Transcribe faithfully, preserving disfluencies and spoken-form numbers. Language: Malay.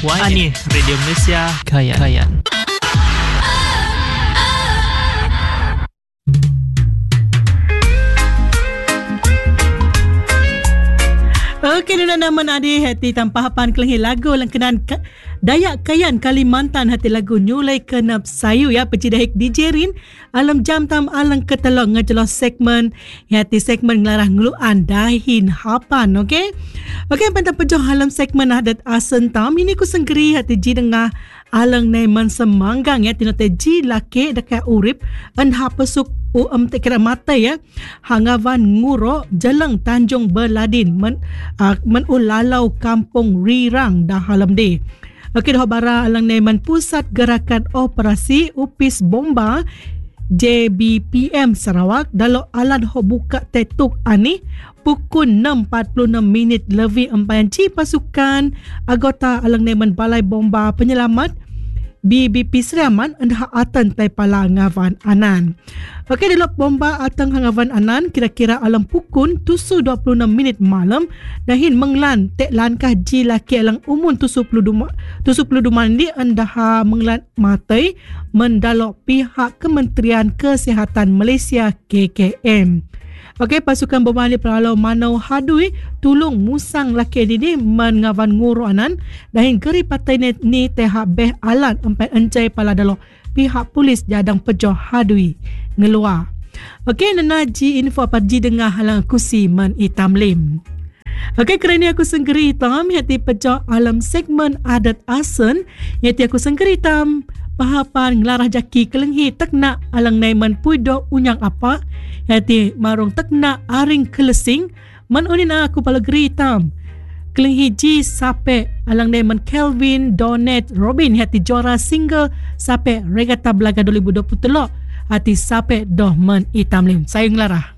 Puan Ani Radio Malaysia Kayan, Kayan. Okey, nuna nama adi hati tanpa hapan kelengi lagu langkenan ka, Dayak Kayan Kalimantan hati lagu nyulai kenap sayu ya pecidahik D J Rin alam jam tam alang ketelok ngejelos segmen hati segmen ngelarah ngeluan dahin hapan. Okey. Okey, pantang pejoh alam segmen adat asen tam ini ku senggeri hati ji dengah alang naiman semanggang ya tinote ji laki dekat urip en ha pesuk u em te kira mata ya hangavan nguro jelang Tanjung Berladin men uh, men ulalau kampung Rirang dah halam de. Okey, dah bara alang naiman pusat gerakan operasi upis bomba J B P M Sarawak dalam alat ho buka tetuk ani pukul enam empat puluh enam minit lebih empayan ji pasukan anggota alang naiman balai bomba penyelamat B B P Seriaman endah atan tai pala ngavan anan. Okey, dalam bomba atang ngavan anan kira-kira alam pukul tujuh dua puluh enam minit malam dahin menglan tek langkah ji laki alang umun tujuh puluh dua ni endah menglan matai mendalok pihak Kementerian Kesihatan Malaysia K K M. Okey, pasukan bomba ni pelalau Manau Hadui tulung musang laki ini mengavan nguru anan dahin geri patai ni, ni tehak beh alat empat encai pala dalo pihak polis jadang pejoh Hadui ngeluar. Okey, nana ji info apa ji dengah halang kusi men hitam lim. Okey, kerana aku senggeri hitam hati pejoh alam segmen adat asen hati aku senggeri hitam pahapan ngelarah jaki kelenghi teknak alang naiman puido unyang apa hati marung teknak aring kelesing man unin aku pala geri hitam kelenghi ji sape alang naiman Kelvin Donet Robin hati juara single sape regata Belaga dua ribu dua puluh tiga hati sape doh men hitam lim sayang larah.